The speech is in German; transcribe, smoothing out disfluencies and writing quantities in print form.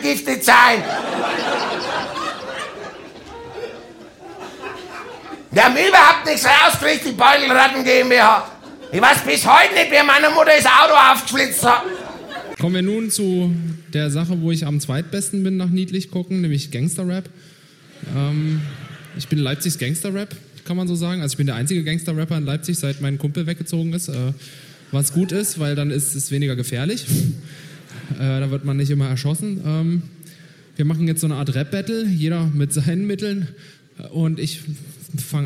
vergiftet sein. Wir haben überhaupt nichts rausgekriegt, die Beutelratten GmbH. Ich weiß bis heute nicht, wie meiner Mutter das Auto aufgeschlitzt hat. Kommen wir nun zu der Sache, wo ich am zweitbesten bin nach niedlich gucken, nämlich Gangster-Rap. Ich bin Leipzigs Gangster-Rap, kann man so sagen. Also ich bin der einzige Gangster-Rapper in Leipzig, seit mein Kumpel weggezogen ist. Was gut ist, weil dann ist es weniger gefährlich. Da wird man nicht immer erschossen. Wir machen jetzt so eine Art Rap-Battle, jeder mit seinen Mitteln. Und ich fange